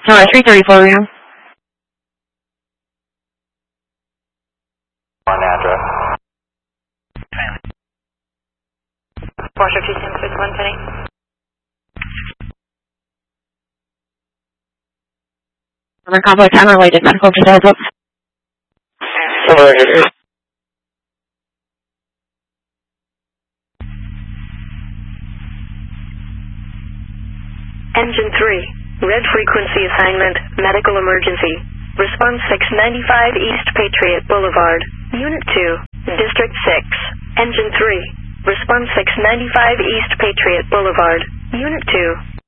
No, 334 we have. On address. Washer 2761 Penny. Complex unrelated medical, just heads up. Engine 3, red frequency assignment, medical emergency. Response 695 East Patriot Boulevard, Unit 2, District 6. Engine 3, response 695 East Patriot Boulevard, Unit 2.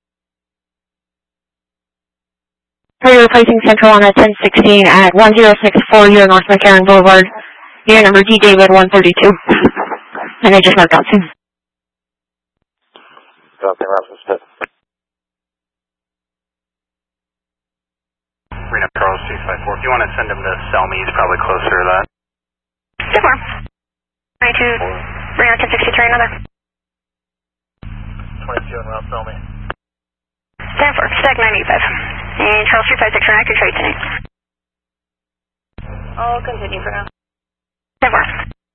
You're replacing Central on a 1016 at 1064 North McCarran Boulevard. Unit number D David 132. And they just marked out soon. Something Rasmus Smith. Reno Charles 654. If you want to send him to Selmy, he's probably closer to that. 22, Reno 1063, another. 22 en route Selmy. Stanford, stack 985. And Charles 356 for active trade tonight. I'll continue for now. Stanford.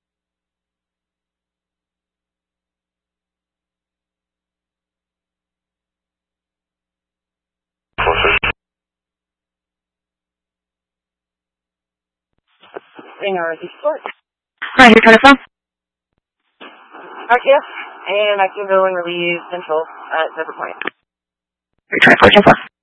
Closer. Reno RC Sport. Right, here, trying to phone. RTF, and active and relieve Central at 7 point. 324, 10